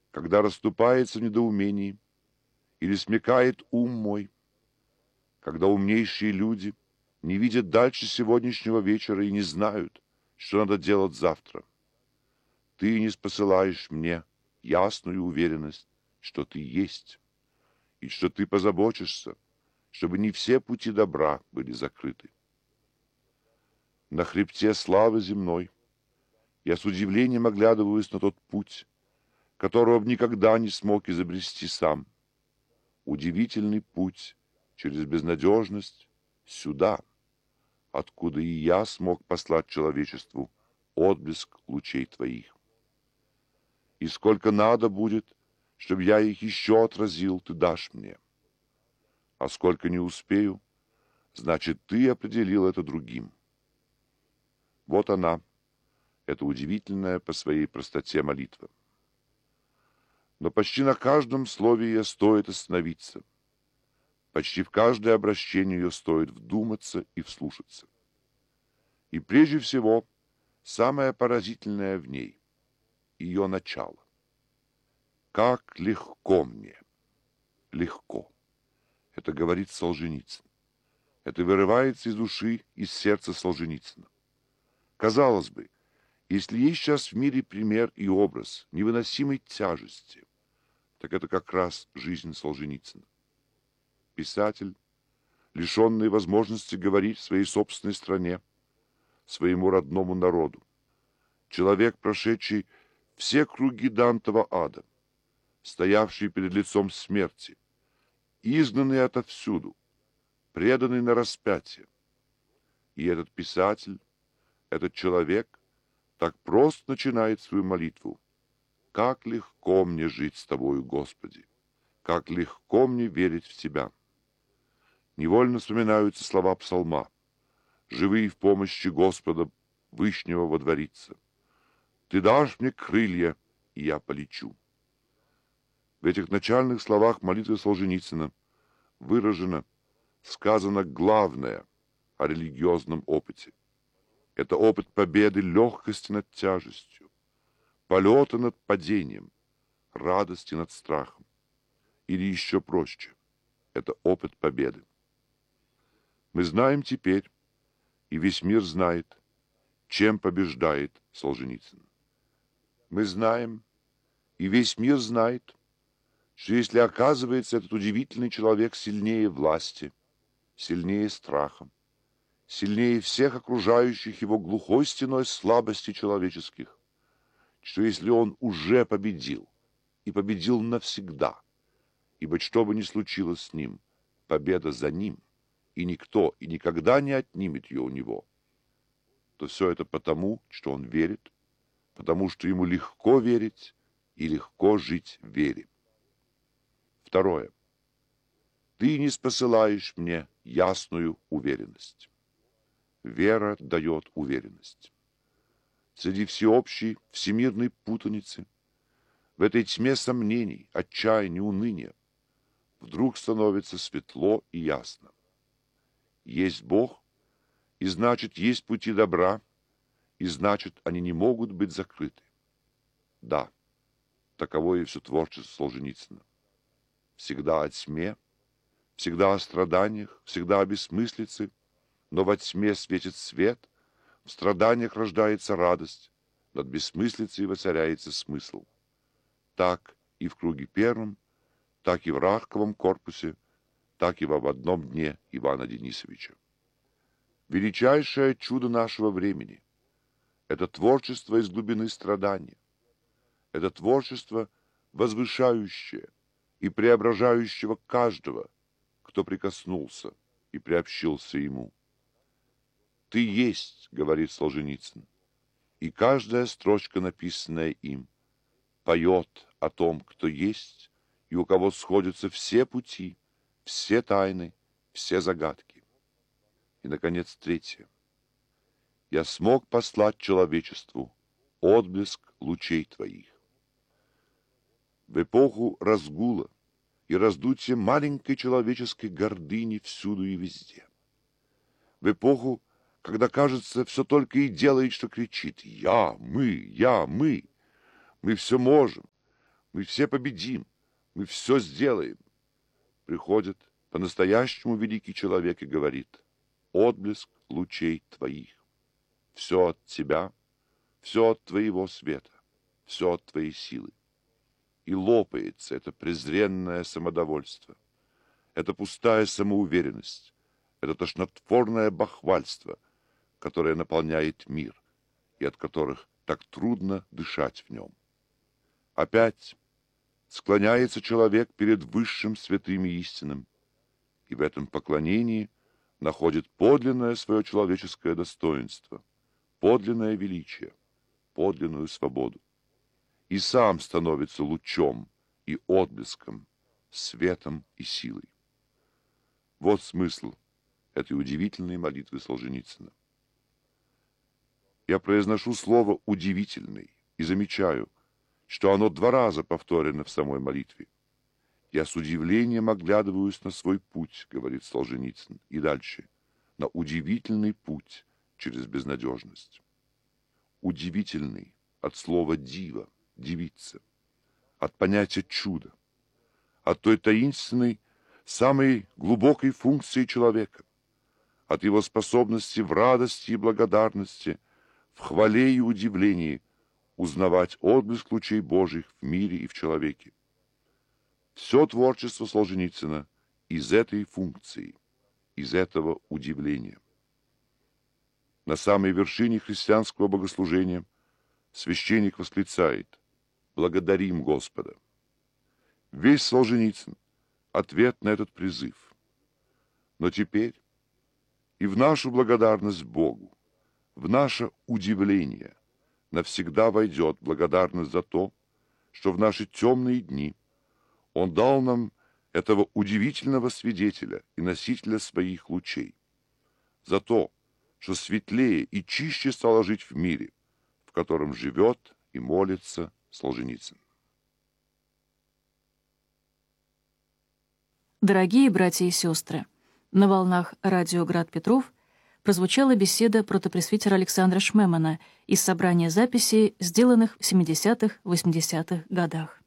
когда расступается в недоумении или смекает ум мой, когда умнейшие люди не видят дальше сегодняшнего вечера и не знают, что надо делать завтра. Ты не спосылаешь мне ясную уверенность, что ты есть, и что ты позаботишься, чтобы не все пути добра были закрыты. На хребте славы земной я с удивлением оглядываюсь на тот путь, которого б никогда не смог изобрести сам. Удивительный путь через безнадежность сюда, откуда и я смог послать человечеству отблеск лучей твоих. И сколько надо будет, чтобы я их еще отразил, ты дашь мне. А сколько не успею, значит, ты определил это другим. Вот она, эта удивительная по своей простоте молитва. Но почти на каждом слове ее стоит остановиться. Почти в каждое обращение ее стоит вдуматься и вслушаться. И прежде всего, самое поразительное в ней – ее начало. Как легко мне, легко. Это говорит Солженицын. Это вырывается из души, из сердца Солженицына. Казалось бы, если есть сейчас в мире пример и образ невыносимой тяжести, так это как раз жизнь Солженицына. Писатель, лишенный возможности говорить в своей собственной стране, своему родному народу. Человек, прошедший все круги Дантова ада, стоявший перед лицом смерти, изгнанный отовсюду, преданный на распятие. И этот писатель, этот человек так просто начинает свою молитву. «Как легко мне жить с Тобою, Господи! Как легко мне верить в Тебя!» Невольно вспоминаются слова псалма: «Живые в помощи Господа Вышнего водвориться. Ты дашь мне крылья, и я полечу». В этих начальных словах молитвы Солженицына выражено, сказано главное о религиозном опыте. Это опыт победы легкости над тяжестью, полета над падением, радости над страхом. Или еще проще, это опыт победы. Мы знаем теперь, и весь мир знает, чем побеждает Солженицын. Мы знаем, и весь мир знает, что если оказывается этот удивительный человек сильнее власти, сильнее страха, сильнее всех окружающих его глухой стеной слабостей человеческих, что если он уже победил, и победил навсегда, ибо что бы ни случилось с ним, победа за ним, и никто и никогда не отнимет ее у него, то все это потому, что он верит, потому что ему легко верить и легко жить в вере. Второе. Ты не спосылаешь мне ясную уверенность. Вера дает уверенность. Среди всеобщей, всемирной путаницы, в этой тьме сомнений, отчаяния, уныния, вдруг становится светло и ясно. Есть Бог, и значит, есть пути добра, и значит, они не могут быть закрыты. Да, таково и все творчество Солженицына. Всегда о тьме, всегда о страданиях, всегда о бессмыслице, но во тьме светит свет, в страданиях рождается радость, над бессмыслицей воцаряется смысл. Так и в круге первом, так и в Рахковом корпусе, так и в ободном дне Ивана Денисовича. Величайшее чудо нашего времени – это творчество из глубины страдания. Это творчество, возвышающее и преображающего каждого, кто прикоснулся и приобщился ему. «Ты есть», — говорит Солженицын, и каждая строчка, написанная им, поет о том, кто есть и у кого сходятся все пути, все тайны, все загадки. И, наконец, третье. Я смог послать человечеству отблеск лучей твоих. В эпоху разгула и раздутия маленькой человеческой гордыни всюду и везде. В эпоху, когда, кажется, все только и делает, что кричит: «Я, мы, мы все можем, Мы все победим, мы все сделаем. Приходит по-настоящему великий человек и говорит: отблеск лучей твоих. Все от тебя, все от твоего света, все от твоей силы. И лопается это презренное самодовольство, это пустая самоуверенность, это тошнотворное бахвальство, которое наполняет мир и от которых так трудно дышать в нем. Опять склоняется человек перед высшим святым и истинным, и в этом поклонении находит подлинное свое человеческое достоинство, подлинное величие, подлинную свободу. И сам становится лучом и отблеском, светом и силой. Вот смысл этой удивительной молитвы Солженицына. Я произношу слово «удивительный» и замечаю, что оно 2 раза повторено в самой молитве. «Я с удивлением оглядываюсь на свой путь», — говорит Солженицын, и дальше, на удивительный путь через безнадежность. Удивительный от слова «дива», «девица», от понятия «чудо», от той таинственной, самой глубокой функции человека, от его способности в радости и благодарности, в хвале и удивлении узнавать отблеск лучей Божьих в мире и в человеке. Все творчество Солженицына из этой функции, из этого удивления. На самой вершине христианского богослужения священник восклицает: «Благодарим Господа». Весь Солженицын — ответ на этот призыв. Но теперь и в нашу благодарность Богу, в наше удивление навсегда войдет благодарность за то, что в наши темные дни Он дал нам этого удивительного свидетеля и носителя своих лучей, за то, что светлее и чище стало жить в мире, в котором живет и молится Солженицын. Дорогие братья и сестры, на волнах радио «Град Петров» прозвучала беседа протопресвитера Александра Шмемана из собрания записей, сделанных в 70-80-х годах.